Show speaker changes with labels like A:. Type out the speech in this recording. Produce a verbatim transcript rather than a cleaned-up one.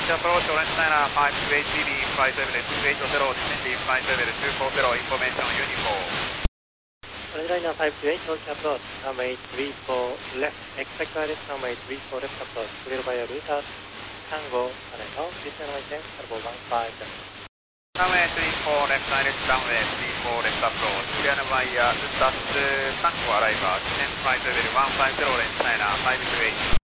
A: approach Orange China five two eight D D flight level two eight zero, descending flight level two four zero, information Uniform.
B: Orange Liner five two eight, Tokyo approach, runway three four left, expect wireless runway three four left approach, clear by a route out, Tango, Kaneko, Christian Hotel, Turbo one five seven.
A: Runway three four left, direct runway three four left approach, clear by uh, Route Tango arrival, descend flight level one five zero, Orange China five two eight.